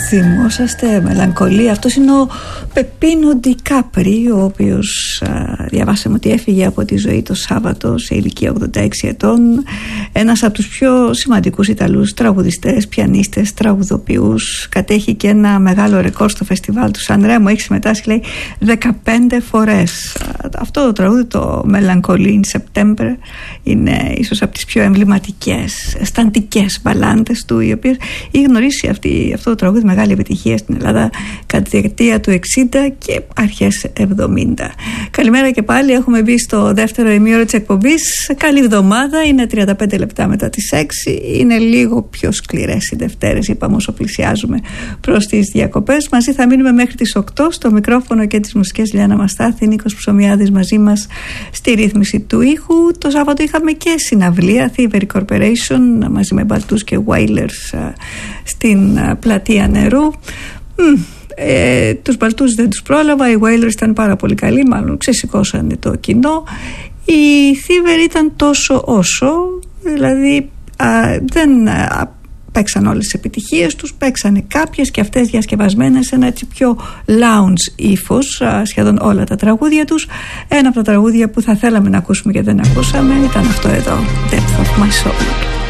Θυμόσαστε μελαγχολία? Αυτός είναι ο Πεπίνο Ντικάπρι, ο οποίος διαβάσαμε ότι έφυγε από τη ζωή το Σάββατο σε ηλικία 86 ετών. Ένας από τους πιο σημαντικούς Ιταλούς τραγουδιστές, πιανίστες, τραγουδοποιούς. Κατέχει και ένα μεγάλο ρεκόρ στο φεστιβάλ του Σαν Ρέμο. Έχει συμμετάσχει, λέει, 15 φορές. Αυτό το τραγούδι, το Melancholy in September, είναι ίσως από τις πιο εμβληματικές, αισθαντικές μπαλάντες του, οι οποίες είχε γνωρίσει αυτό το τραγούδι μεγάλη επιτυχία στην Ελλάδα κατά τη δεκαετία του 60 και αρχές 70. Καλημέρα και πάλι, έχουμε μπει στο δεύτερο ημίωρο της εκπομπής. Καλή εβδομάδα, είναι 35 λεπτά μετά τις 6. Είναι λίγο πιο σκληρές οι Δευτέρες, είπαμε, όσο πλησιάζουμε προς τις διακοπές. Μαζί θα μείνουμε μέχρι τις 8. Στο μικρόφωνο και τις μουσικές Λιάννα Μαστάθη, Νίκος Ψωμιάδης μαζί μας στη ρύθμιση του ήχου. Το Σάββατο είχαμε και συναυλία, Thievery Corporation μαζί με Μπαλτούς και Wailers στην πλατεία Νερού. Τους Μπαλτούς δεν τους πρόλαβα, οι Wailers ήταν πάρα πολύ καλοί, μάλλον ξεσηκώσανε το κοινό. Οι Thievery ήταν τόσο όσο, δηλαδή δεν παίξαν όλες τις επιτυχίες τους, παίξανε κάποιες και αυτές διασκευασμένες σε ένα έτσι πιο lounge ύφος, σχεδόν όλα τα τραγούδια τους. Ένα από τα τραγούδια που θα θέλαμε να ακούσουμε και δεν ακούσαμε ήταν αυτό εδώ, Depth of My Soul.